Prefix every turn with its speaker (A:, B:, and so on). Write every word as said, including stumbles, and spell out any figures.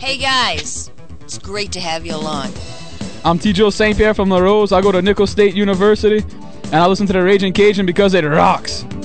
A: Hey guys, it's great to have you along.
B: I'm T. Joe Saint Pierre from La Rose. I go to Nicholls State University, and I listen to the Raging Cajun because it rocks.